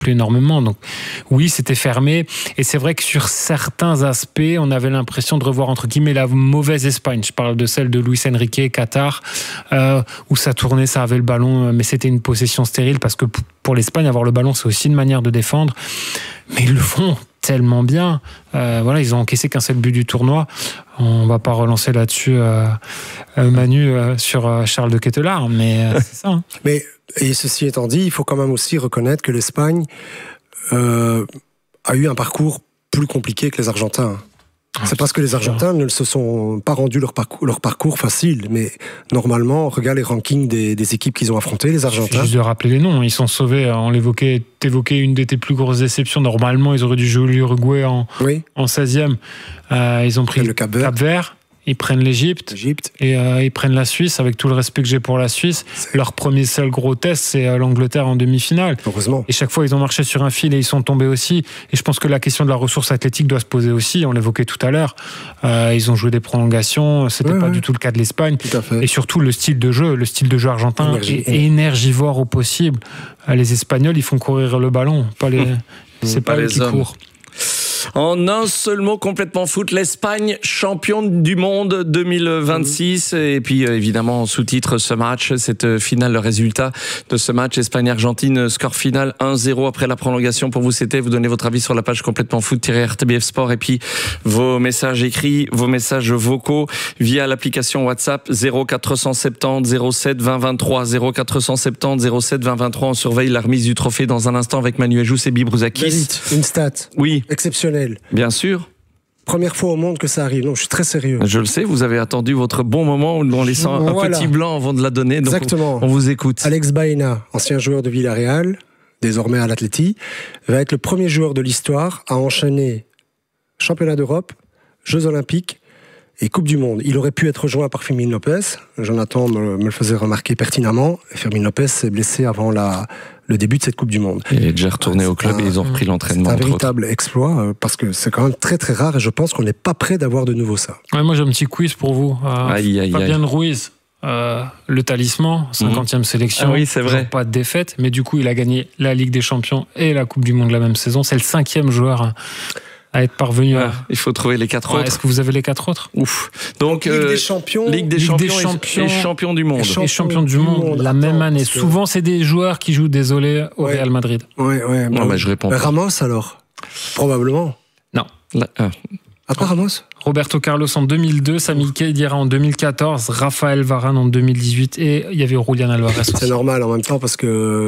plus énormément. Donc oui, c'était fermé. Et c'est vrai que sur certains aspects, on avait l'impression de revoir entre guillemets la mauvaise Espagne. Je parle de celle de Luis Enrique, Qatar, où ça tournait, ça avait le ballon, mais c'était une possession stérile parce que pour l'Espagne, avoir le ballon, c'est aussi une manière de défendre. Mais ils le font tellement bien. Voilà, ils ont encaissé qu'un seul but du tournoi. On va pas relancer là-dessus Manu sur Charles de Ketelaar, mais c'est ça. Hein. Mais et ceci étant dit, il faut quand même aussi reconnaître que l'Espagne a eu un parcours plus compliqué que les Argentins. C'est parce que les Argentins ne se sont pas rendus leur parcours facile. Mais normalement, regarde les rankings des équipes qu'ils ont affrontées, les Argentins. Juste de rappeler les noms, ils sont sauvés. On t'évoquais une de tes plus grosses déceptions. Normalement, ils auraient dû jouer l'Uruguay en 16e. Ils ont pris le Cap Vert. Ils prennent l'Égypte et ils prennent la Suisse. Avec tout le respect que j'ai pour la Suisse, leur premier seul gros test, c'est l'Angleterre en demi-finale. Heureusement. Et chaque fois, ils ont marché sur un fil et ils sont tombés aussi. Et je pense que la question de la ressource athlétique doit se poser aussi. On l'évoquait tout à l'heure. Ils ont joué des prolongations. C'était pas du tout le cas de l'Espagne. Tout à fait. Et surtout, le style de jeu argentin est énergivore au possible. Les Espagnols, ils font courir le ballon. C'est pas eux qui courent. En un seul mot, complètement foot, l'Espagne championne du monde 2026. Et puis évidemment, en sous-titre, ce match, cette finale, le résultat de ce match, Espagne-Argentine, score final 1-0 après la prolongation. Pour vous, vous donnez votre avis sur la page complètement foot-RTBF Sport et puis vos messages écrits, vos messages vocaux via l'application WhatsApp 0470 07 20 23 0470 07 20 23. On surveille la remise du trophée dans un instant avec Manuel Jousse et Bibrouzakis. Une stat. Oui. Exceptionnelle. Bien sûr. Première fois au monde que ça arrive. Non, je suis très sérieux. Je le sais, vous avez attendu votre bon moment en laissant un petit blanc avant de la donner. Donc exactement. On vous écoute. Alex Baena, ancien joueur de Villarreal, désormais à l'Atleti, va être le premier joueur de l'histoire à enchaîner championnat d'Europe, Jeux Olympiques et Coupe du Monde. Il aurait pu être rejoint par Fermín López. Jonathan me le faisait remarquer pertinemment. Fermín López s'est blessé avant le début de cette Coupe du Monde. Il est déjà retourné au club et ils ont repris l'entraînement. C'est un véritable exploit parce que c'est quand même très très rare et je pense qu'on n'est pas prêt d'avoir de nouveau ça. Ouais, moi j'ai un petit quiz pour vous. Fabien Ruiz, le talisman, 50e sélection. Ah oui, c'est vrai. Pas de défaite, mais du coup il a gagné la Ligue des Champions et la Coupe du Monde la même saison. C'est le 5e joueur à être parvenu à... Il faut trouver les 4 autres. Est-ce que vous avez les 4 autres ? Ouf. Donc Ligue des Champions, et champion du monde. Et champion du monde la même année. Souvent, c'est des joueurs qui jouent, désolé, au Real Madrid. Ouais. Non, mais je réponds pas. Ramos, alors ? Probablement. Non. Après Ramos ? Roberto Carlos en 2002, Sami Khedira en 2014, Raphaël Varane en 2018 et il y avait Julián Álvarez. C'est normal en même temps parce que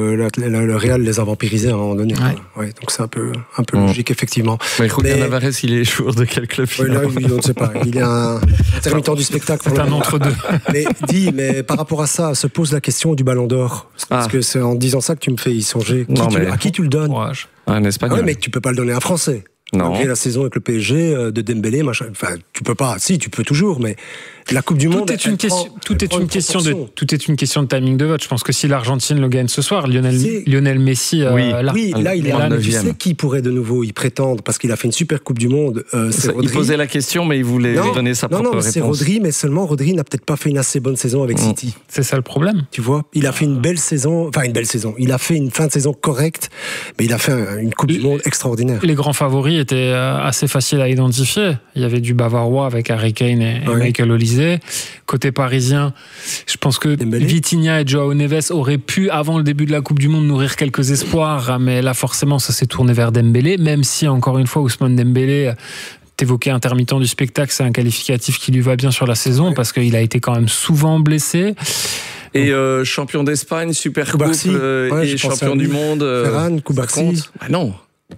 le Real les a vampirisés à un moment donné. Ouais, donc c'est un peu logique effectivement. Mais Julián Álvarez, il est joueur de quel club là, on ne sait pas. Il est un intermittent du spectacle. C'est un entre-deux. Mais par rapport à ça, se pose la question du Ballon d'Or. Parce que c'est en disant ça que tu me fais y songer. À qui tu le donnes ? Un Espagnol. Ouais, mais tu peux pas le donner à un Français. Malgré la saison avec le PSG de Dembélé, machin. Enfin, tu peux pas. Si, tu peux toujours, mais la Coupe du Monde. Tout est une question de timing de vote. Je pense que si l'Argentine le gagne ce soir, Lionel Messi, là tu sais qui pourrait de nouveau y prétendre parce qu'il a fait une super Coupe du Monde. Il posait la question, mais il voulait donner sa propre réponse. C'est Rodri, mais seulement Rodri n'a peut-être pas fait une assez bonne saison avec City. C'est ça le problème. Tu vois, il a fait une belle saison. Il a fait une fin de saison correcte, mais il a fait une Coupe du Monde extraordinaire. Les grands favoris étaient assez faciles à identifier. Il y avait du Bavarois avec Harry Kane et Michael Olise. Côté parisien, je pense que Vitinha et Joao Neves auraient pu, avant le début de la Coupe du Monde, nourrir quelques espoirs, mais là forcément ça s'est tourné vers Dembélé, même si encore une fois Ousmane Dembélé, t'évoquais intermittent du spectacle, c'est un qualificatif qui lui va bien sur la saison parce qu'il a été quand même souvent blessé. Et champion d'Espagne, Super Coupe et champion du monde. Ferran, Koubarsi. Non.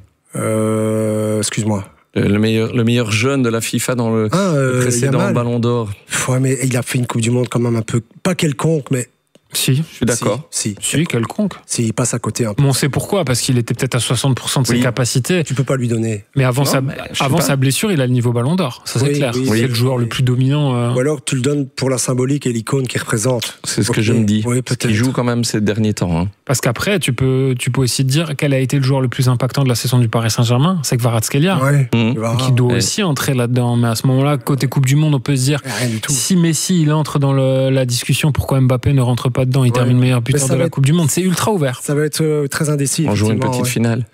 Excuse-moi. Le meilleur jeune de la FIFA dans le précédent Yamal. Ballon d'Or. Ouais, mais il a fait une Coupe du Monde quand même un peu, pas quelconque, mais... Si, je suis d'accord. Si, quelconque. Si, il passe à côté un peu. On sait pourquoi, parce qu'il était peut-être à 60% de ses capacités. Tu peux pas lui donner. Mais avant sa blessure, il a le niveau Ballon d'Or. Ça, c'est clair. Oui, c'est le joueur le plus dominant. Ou alors, tu le donnes pour la symbolique et l'icône qu'il représente. C'est ce que je me dis. Oui, peut-être. Il joue quand même ces derniers temps. Hein. Parce qu'après, tu peux aussi te dire quel a été le joueur le plus impactant de la saison du Paris Saint-Germain. C'est Kvaratskhelia. Qui doit aussi entrer là-dedans. Mais à ce moment-là, côté Coupe du Monde, on peut se dire, si Messi il entre dans la discussion, pourquoi Mbappé ne rentre pas là-dedans. Il termine meilleur buteur de la Coupe du Monde. C'est ultra ouvert. Ça va être très indécis. On joue une petite finale.